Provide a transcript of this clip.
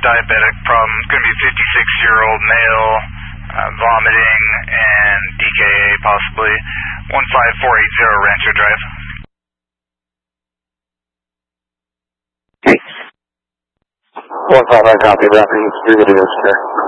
diabetic problem. It's going to be a 56-year-old male, vomiting and DKA possibly. 15480 Rancho Drive. 159 copy, wrapping 3 videos here.